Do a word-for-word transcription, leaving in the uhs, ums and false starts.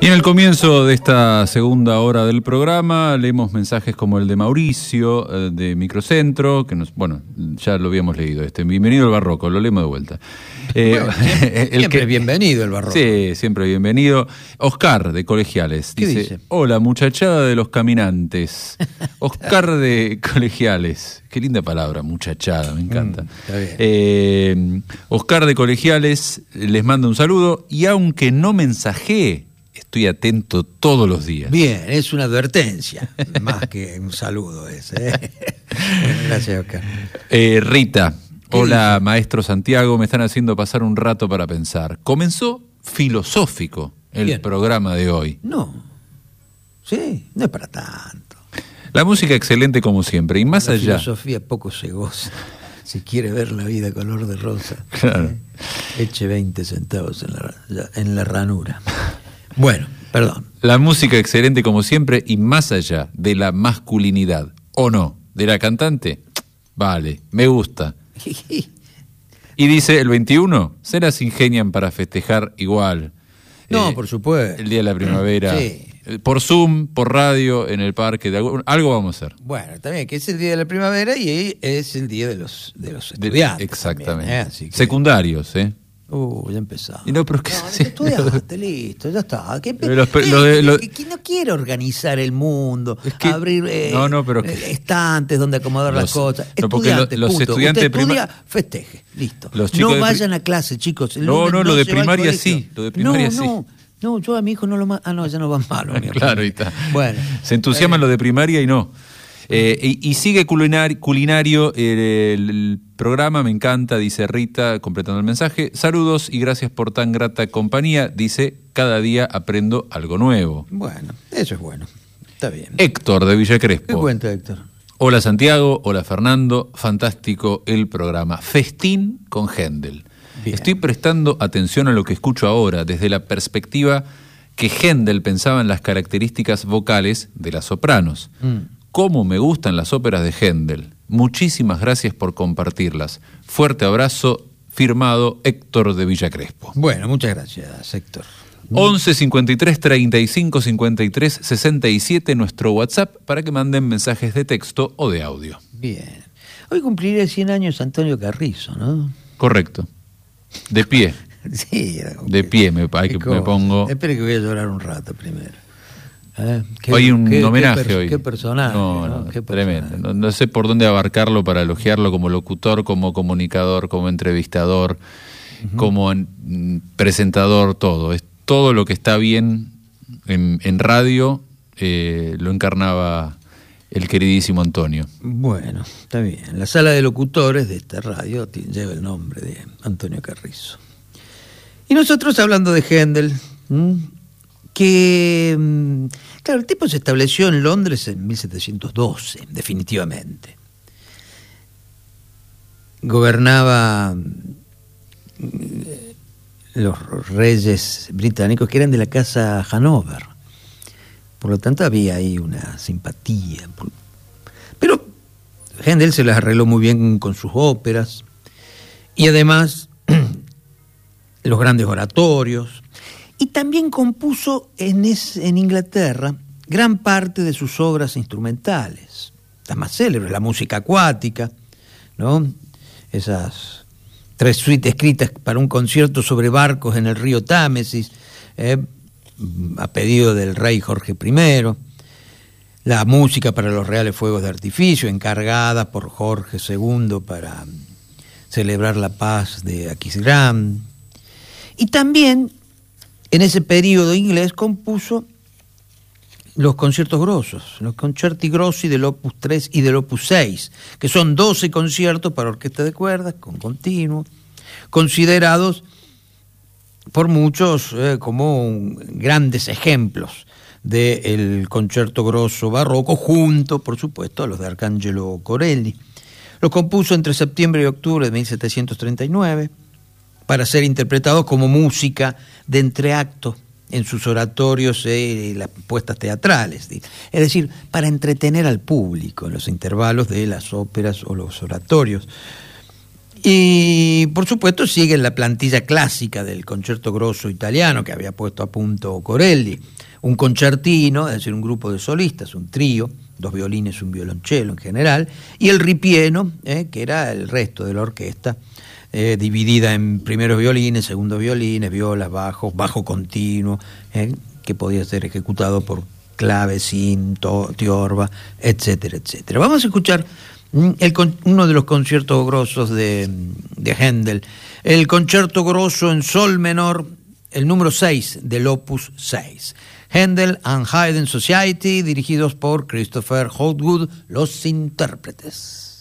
Y en el comienzo de esta segunda hora del programa leemos mensajes como el de Mauricio, eh, de Microcentro, que nos, bueno, ya lo habíamos leído, este, bienvenido al barroco, lo leemos de vuelta. Eh, bueno, siempre, el siempre que, bienvenido el barroco. Sí, siempre bienvenido. Oscar, de Colegiales, dice, dice, hola muchachada de los caminantes. Oscar de Colegiales, qué linda palabra, muchachada, me encanta. Mm, está bien. Eh, Oscar de Colegiales les manda un saludo y aunque no mensajee, estoy atento todos los días. Bien, es una advertencia, más que un saludo ese. ¿eh? Bueno, gracias, Oscar. Eh, Rita, hola dice? maestro Santiago, me están haciendo pasar un rato para pensar. Comenzó filosófico el Bien. programa de hoy. No, sí, no es para tanto. La música excelente como siempre, y más la allá... filosofía poco se goza. Si quiere ver la vida color de rosa, Claro. ¿eh? Eche veinte centavos en la, en la ranura. Bueno, perdón. La música excelente como siempre y más allá de la masculinidad, ¿o no? ¿De la cantante? Vale, me gusta. Y dice, el veintiuno, se las ingenian para festejar igual. No, Eh, por supuesto. El Día de la Primavera. Sí. Por Zoom, por radio, en el parque, de algo, algo vamos a hacer. Bueno, también que es el Día de la Primavera y es el Día de los, de los De- estudiantes. exactamente. También, ¿eh? Así que- Secundarios, ¿eh? Uh, ya empezamos. Y no, pero que- No, sí. estudiaste, listo, ya está. ¿Qué, Pero los- qué- lo de- lo- que- que no quiere organizar el mundo, Es que- abrir eh, no, no, pero eh, que- estantes donde acomodar Los- las cosas. no, porque Estudiantes, lo- los punto. estudiantes Usted de prima- estudia, festeje, listo. Los chicos No de pri- vayan a clase, chicos. El No, lunes no, lo de se va al primaria colegio. sí, lo de primaria no, sí. No, no, yo a mi hijo no lo... ma- Ah, no, ya no va malo. mi Claro, ahí hijo. está. Bueno. Se entusiasman lo de primaria y no. Eh, y, y sigue culinar- culinario eh, el, el programa, me encanta, dice Rita, completando el mensaje. Saludos y gracias por tan grata compañía, dice, cada día aprendo algo nuevo. Bueno, eso es bueno. Está bien. Héctor de Villa ¿Qué Crespo. cuenta, Héctor? Hola Santiago, hola Fernando, fantástico el programa. Festín con Händel. Bien. Estoy prestando atención a lo que escucho ahora desde la perspectiva que Händel pensaba en las características vocales de las sopranos. Mm. Cómo me gustan las óperas de Händel. Muchísimas gracias por compartirlas. Fuerte abrazo, firmado Héctor de Villa Crespo. Bueno, muchas gracias, Héctor. once cincuenta y tres treinta y cinco cincuenta y tres sesenta y siete nuestro WhatsApp para que manden mensajes de texto o de audio. Bien. Hoy cumpliré cien años Antonio Carrizo, ¿no? Correcto. De pie. Sí, era como De que- pie me, hay qué que, me cosa. pongo. Espere que voy a llorar un rato primero. ¿Eh? Qué- Hay un qué- homenaje qué per- hoy. Qué personaje. No, ¿no? no, Qué tremendo. personaje. No, no sé por dónde abarcarlo para elogiarlo como locutor, como comunicador, como entrevistador, uh-huh. como en, mm, presentador, todo. Es todo lo que está bien en, en radio eh, lo encarnaba el queridísimo Antonio. Bueno, está bien. La sala de locutores de esta radio t- lleva el nombre de Antonio Carrizo. Y nosotros hablando de Händel, ¿m? que, mm, claro, el tipo se estableció en Londres en mil setecientos doce, definitivamente. Gobernaba mm, los reyes británicos que eran de la casa Hanover. Por lo tanto, había ahí una simpatía. Pero Händel se las arregló muy bien con sus óperas y además los grandes oratorios. Y también compuso en, es, en Inglaterra gran parte de sus obras instrumentales, las más célebres, la música acuática, ¿no? Esas tres suites escritas para un concierto sobre barcos en el río Támesis, eh, a pedido del rey Jorge primero, la música para los reales fuegos de artificio, encargada por Jorge segundo para celebrar la paz de Aquisgrán. Y también, en ese periodo inglés, compuso los conciertos grosos, los concerti grossi del Opus tres y del Opus seis, que son doce conciertos para orquesta de cuerdas, con continuo, considerados por muchos eh, como un, grandes ejemplos del concerto grosso barroco, junto, por supuesto, a los de Arcangelo Corelli. Los compuso entre septiembre y octubre de mil setecientos treinta y nueve para ser interpretados como música de entreacto en sus oratorios y las puestas teatrales. Es decir, para entretener al público en los intervalos de las óperas o los oratorios. Y por supuesto sigue la plantilla clásica del concerto grosso italiano que había puesto a punto Corelli, un concertino, es decir, un grupo de solistas, un trío, dos violines, un violonchelo en general, y el ripieno, eh, que era el resto de la orquesta, eh, dividida en primeros violines, segundos violines, violas, bajos, bajo continuo, eh, que podía ser ejecutado por clavecín, tiorba, etcétera, etcétera. Vamos a escuchar el, uno de los conciertos grosos de, de Händel, el concierto grosso en sol menor, el número seis del opus seis. Händel and Haydn Society, dirigidos por Christopher Hogwood, los intérpretes.